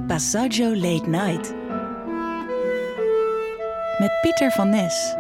Passaggio Late Night. Met Pieter van Nes.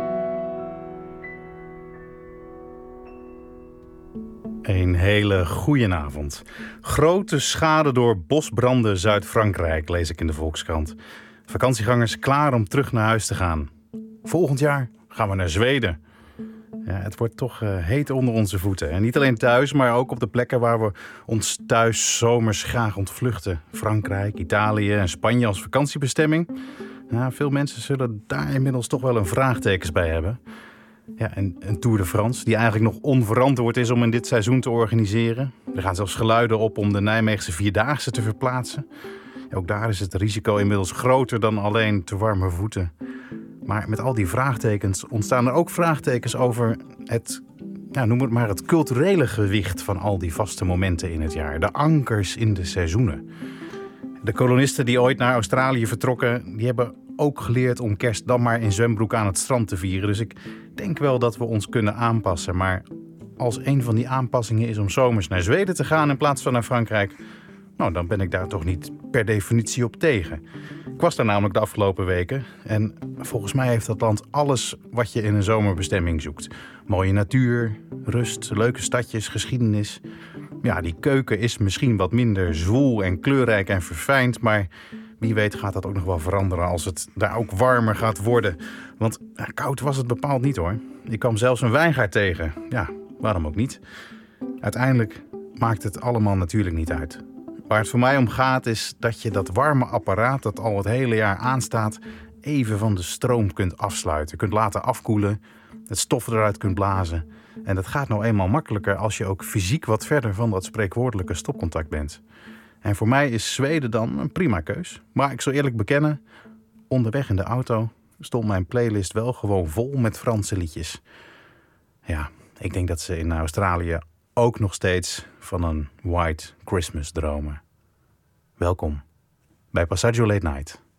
Een hele goedenavond. Grote schade door bosbranden Zuid-Frankrijk, lees ik in de Volkskrant. Vakantiegangers klaar om terug naar huis te gaan. Volgend jaar gaan we naar Zweden. Ja, het wordt toch heet onder onze voeten. En niet alleen thuis, maar ook op de plekken waar we ons thuis zomers graag ontvluchten. Frankrijk, Italië en Spanje als vakantiebestemming. Ja, veel mensen zullen daar inmiddels toch wel een vraagtekens bij hebben. Ja, en een Tour de France die eigenlijk nog onverantwoord is om in dit seizoen te organiseren. Er gaan zelfs geluiden op om de Nijmeegse Vierdaagse te verplaatsen. Ja, ook daar is het risico inmiddels groter dan alleen te warme voeten. Maar met al die vraagtekens ontstaan er ook vraagtekens over het, noem het maar, het culturele gewicht van al die vaste momenten in het jaar. De ankers in de seizoenen. De kolonisten die ooit naar Australië vertrokken, die hebben ook geleerd om kerst dan maar in zwembroek aan het strand te vieren. Dus ik denk wel dat we ons kunnen aanpassen. Maar als een van die aanpassingen is om zomers naar Zweden te gaan in plaats van naar Frankrijk, nou, dan ben ik daar toch niet per definitie op tegen. Ik was daar namelijk de afgelopen weken en volgens mij heeft dat land alles wat je in een zomerbestemming zoekt. Mooie natuur, rust, leuke stadjes, geschiedenis. Ja, die keuken is misschien wat minder zwoel en kleurrijk en verfijnd, maar wie weet gaat dat ook nog wel veranderen als het daar ook warmer gaat worden. Want koud was het bepaald niet hoor. Ik kwam zelfs een wijngaard tegen. Ja, waarom ook niet? Uiteindelijk maakt het allemaal natuurlijk niet uit. Waar het voor mij om gaat is dat je dat warme apparaat dat al het hele jaar aanstaat even van de stroom kunt afsluiten. Kunt laten afkoelen, het stof eruit kunt blazen. En dat gaat nou eenmaal makkelijker als je ook fysiek wat verder van dat spreekwoordelijke stopcontact bent. En voor mij is Zweden dan een prima keus. Maar ik zal eerlijk bekennen, onderweg in de auto stond mijn playlist wel gewoon vol met Franse liedjes. Ja, ik denk dat ze in Australië ook nog steeds van een White Christmas dromen. Welkom bij Passaggio Late Night.